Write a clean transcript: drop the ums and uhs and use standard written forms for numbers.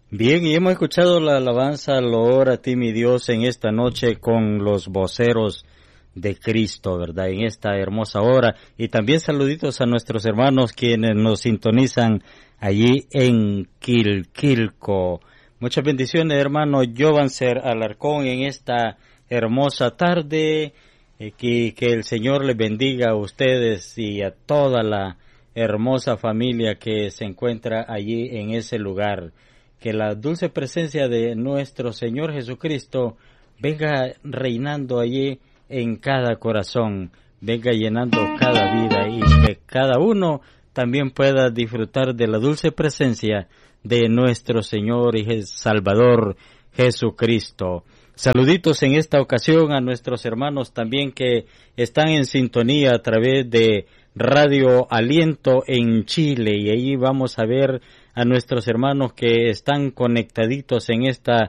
Bien, y hemos escuchado la alabanza Loor a ti, mi Dios, en esta noche con los voceros de Cristo, ¿verdad? En esta hermosa hora. Y también saluditos a nuestros hermanos quienes nos sintonizan allí en Quilquilco. Muchas bendiciones, hermano Jovanser Alarcón, en esta hermosa tarde. Que el Señor les bendiga a ustedes y a toda la hermosa familia que se encuentra allí en ese lugar. Que la dulce presencia de nuestro Señor Jesucristo venga reinando allí en cada corazón, venga llenando cada vida y que cada uno también pueda disfrutar de la dulce presencia de nuestro Señor y Salvador Jesucristo. Saluditos en esta ocasión a nuestros hermanos también que están en sintonía a través de Radio Aliento en Chile, y ahí vamos a ver a nuestros hermanos que están conectaditos en esta